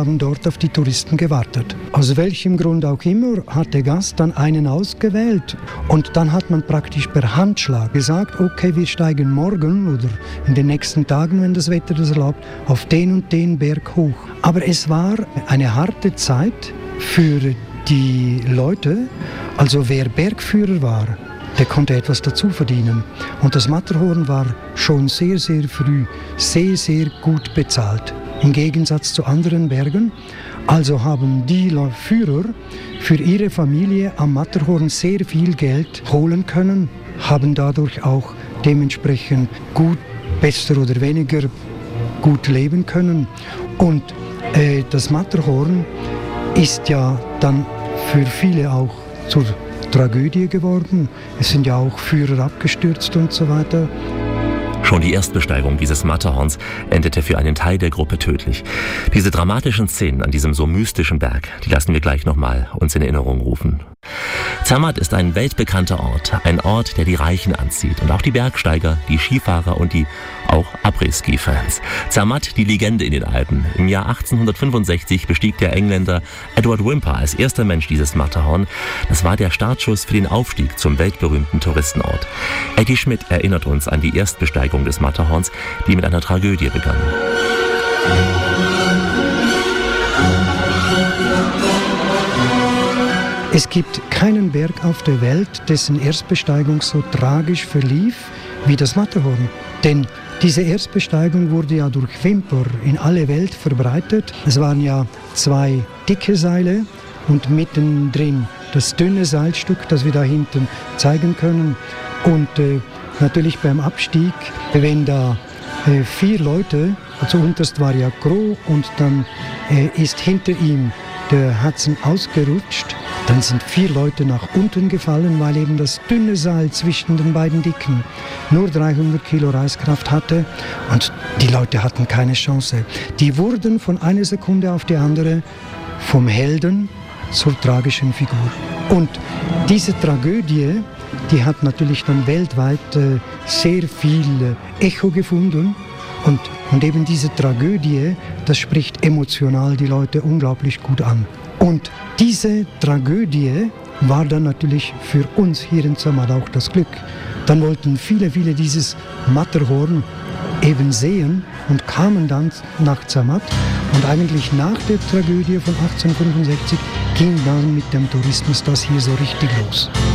haben dort auf die Touristen gewartet. Aus welchem Grund auch immer hat der Gast dann einen ausgewählt. Und dann hat man praktisch per Handschlag gesagt, okay, wir steigen morgen oder in den nächsten Tagen, wenn das Wetter das erlaubt, auf den und den Berg hoch. Aber es war eine harte Zeit für die Leute, also wer Bergführer war, der konnte etwas dazu verdienen. Und das Matterhorn war schon sehr, sehr früh sehr, sehr gut bezahlt. Im Gegensatz zu anderen Bergen. Also haben die Führer für ihre Familie am Matterhorn sehr viel Geld holen können, haben dadurch auch dementsprechend gut, besser oder weniger gut leben können. Und das Matterhorn ist ja dann für viele auch zur Tragödie geworden. Es sind ja auch Führer abgestürzt und so weiter. Schon die Erstbesteigung dieses Matterhorns endete für einen Teil der Gruppe tödlich. Diese dramatischen Szenen an diesem so mystischen Berg, die lassen wir gleich nochmal uns in Erinnerung rufen. Zermatt ist ein weltbekannter Ort, ein Ort, der die Reichen anzieht und auch die Bergsteiger, die Skifahrer und die auch Après-Ski-Fans. Zermatt, die Legende in den Alpen. Im Jahr 1865 bestieg der Engländer Edward Whymper als erster Mensch dieses Matterhorn. Das war der Startschuss für den Aufstieg zum weltberühmten Touristenort. Eddie Schmidt erinnert uns an die Erstbesteigung des Matterhorns, die mit einer Tragödie begann. Es gibt keinen Berg auf der Welt, dessen Erstbesteigung so tragisch verlief wie das Matterhorn. Denn diese Erstbesteigung wurde ja durch Whymper in alle Welt verbreitet. Es waren ja 2 dicke Seile und mittendrin das dünne Seilstück, das wir da hinten zeigen können. Und natürlich beim Abstieg, wenn da 4 Leute, also unterst war ja Gros und dann ist hinter ihm der Hudson ausgerutscht, dann sind 4 Leute nach unten gefallen, weil eben das dünne Seil zwischen den beiden Dicken nur 300 Kilo Reißkraft hatte und die Leute hatten keine Chance. Die wurden von einer Sekunde auf die andere vom Helden zur tragischen Figur. Und diese Tragödie, die hat natürlich dann weltweit sehr viel Echo gefunden. Und eben diese Tragödie, das spricht emotional die Leute unglaublich gut an. Und diese Tragödie war dann natürlich für uns hier in Zermatt auch das Glück. Dann wollten viele dieses Matterhorn eben sehen und kamen dann nach Zermatt. Und eigentlich nach der Tragödie von 1865 ging dann mit dem Tourismus das hier so richtig los.